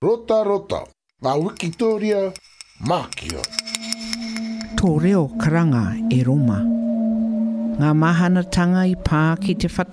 Rota rota, a Wikitoria, Makio. Tō reo karanga e Roma. Ngā mahanatanga I pā ki te whatu